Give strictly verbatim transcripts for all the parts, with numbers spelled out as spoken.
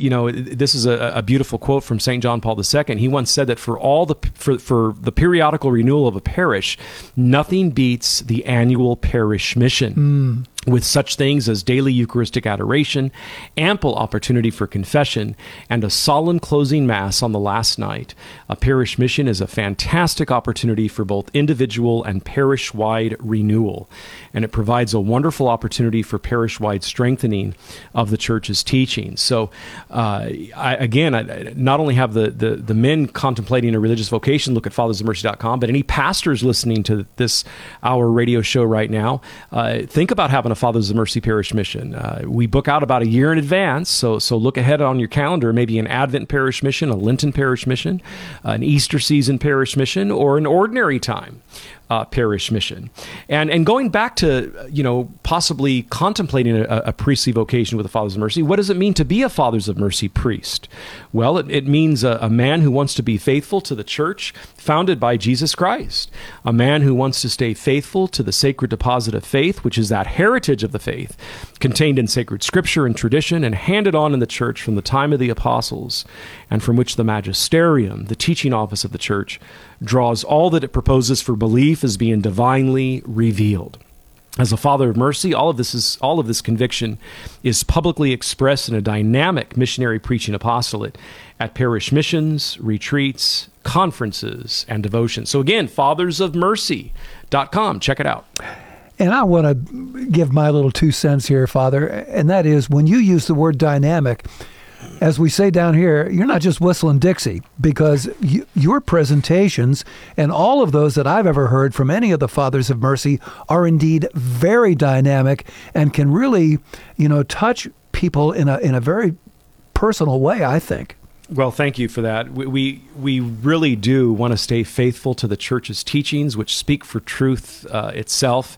you know, this is a, a beautiful quote from Saint John Paul the Second. He once said that for all the for, for the periodical renewal of a parish, nothing beats the annual parish mission. Mm. With such things as daily Eucharistic adoration, ample opportunity for confession, and a solemn closing Mass on the last night, a parish mission is a fantastic opportunity for both individual and parish-wide renewal. And it provides a wonderful opportunity for parish-wide strengthening of the Church's teachings. So, uh, I, again, I not only have the, the, the men contemplating a religious vocation look at fathers of mercy dot com, but any pastors listening to this, our radio show right now, uh, think about having a Fathers of Mercy Parish mission. Uh, we book out about a year in advance, so so look ahead on your calendar, maybe an Advent parish mission, a Lenten parish mission, uh, an Easter season parish mission, or an ordinary time uh, parish mission. And and going back to, you know, possibly contemplating a, a priestly vocation with the Fathers of Mercy, what does it mean to be a Fathers of Mercy priest? Well, it, it means a, a man who wants to be faithful to the Church founded by Jesus Christ, a man who wants to stay faithful to the sacred deposit of faith, which is that heritage of the faith contained in sacred scripture and tradition and handed on in the Church from the time of the apostles, and from which the magisterium, the teaching office of the Church, draws all that it proposes for belief as being divinely revealed. As a Father of Mercy, all of this is all of this conviction is publicly expressed in a dynamic missionary preaching apostolate at parish missions, retreats, conferences, and devotions. So again, fathers of mercy dot com. Check it out. And I want to give my little two cents here, Father, and that is when you use the word dynamic, as we say down here, you're not just whistling Dixie, because you, your presentations and all of those that I've ever heard from any of the Fathers of Mercy are indeed very dynamic and can really, you know, touch people in a in a very personal way, I think. Well, thank you for that. We, we we really do want to stay faithful to the Church's teachings, which speak for truth uh, itself,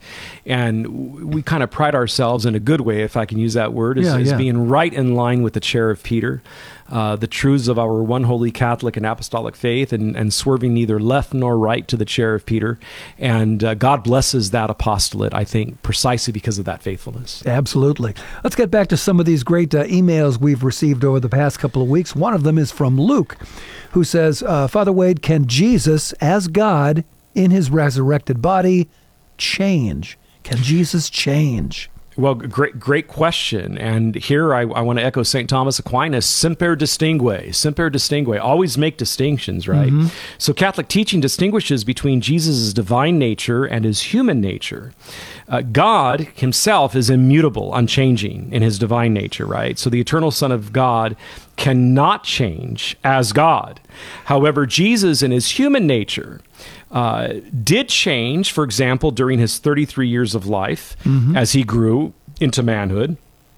and we kind of pride ourselves in a good way, if I can use that word, as, yeah, as yeah. being right in line with the chair of Peter, uh, the truths of our one holy Catholic and apostolic faith, and, and swerving neither left nor right to the chair of Peter. And uh, God blesses that apostolate, I think, precisely because of that faithfulness. Absolutely. Let's get back to some of these great uh, emails we've received over the past couple of weeks. One of them is from Luke, who says, uh, Father Wade, can Jesus, as God, in his resurrected body, change? Can Jesus change? Well, great, great question. And here I, I want to echo Saint Thomas Aquinas, semper distingue, semper distingue, always make distinctions, right? Mm-hmm. So Catholic teaching distinguishes between Jesus' divine nature and his human nature. Uh, God himself is immutable, unchanging in his divine nature, right? So the eternal Son of God cannot change as God. However, Jesus in his human nature uh, did change, for example, during his thirty-three years of life, mm-hmm. as he grew into manhood,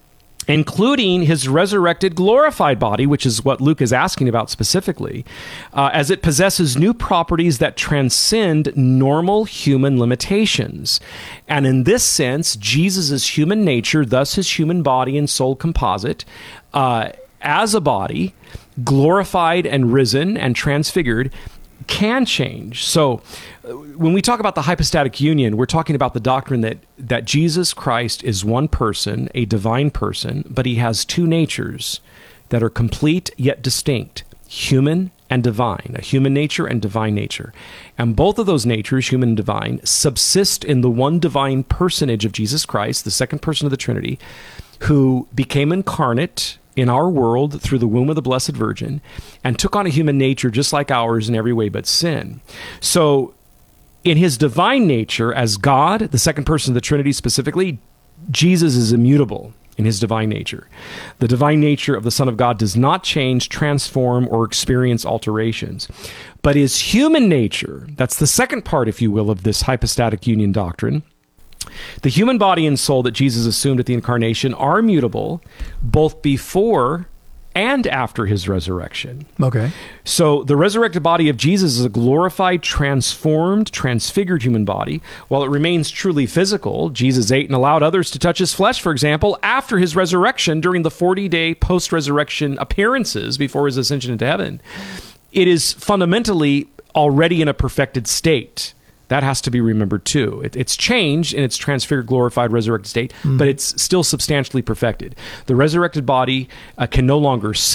including his resurrected glorified body, which is what Luke is asking about specifically, uh, as it possesses new properties that transcend normal human limitations. And in this sense, Jesus' human nature, thus his human body and soul composite, uh, as a body, glorified and risen and transfigured, can change. So uh, when we talk about the hypostatic union, we're talking about the doctrine that, that Jesus Christ is one person, a divine person, but he has two natures that are complete yet distinct, human and divine, a human nature and divine nature. And both of those natures, human and divine, subsist in the one divine personage of Jesus Christ, the second person of the Trinity, who became incarnate in our world through the womb of the Blessed Virgin and took on a human nature just like ours in every way but sin. So in his divine nature as God, the second person of the Trinity specifically, Jesus is immutable in his divine nature. The divine nature of the Son of God does not change, transform, or experience alterations. But his human nature, that's the second part, if you will, of this hypostatic union doctrine, the human body and soul that Jesus assumed at the incarnation are mutable both before and after his resurrection. Okay. So the resurrected body of Jesus is a glorified, transformed, transfigured human body. While it remains truly physical, Jesus ate and allowed others to touch his flesh, for example, after his resurrection during the forty-day post-resurrection appearances before his ascension into heaven. It is fundamentally already in a perfected state. That has to be remembered too. It, it's changed in its transfigured, glorified, resurrected state, mm. but it's still substantially perfected. The resurrected body uh, can no longer